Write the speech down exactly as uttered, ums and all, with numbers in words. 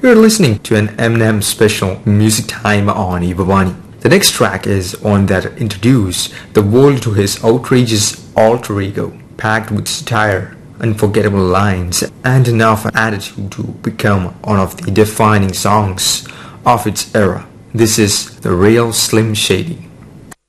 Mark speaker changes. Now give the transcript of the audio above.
Speaker 1: You're listening to an Eminem special music time on Ibawani. The next track is one that introduced the world to his outrageous alter ego, packed with satire, unforgettable lines, and enough attitude to become one of the defining songs of its era. This is The Real Slim Shady.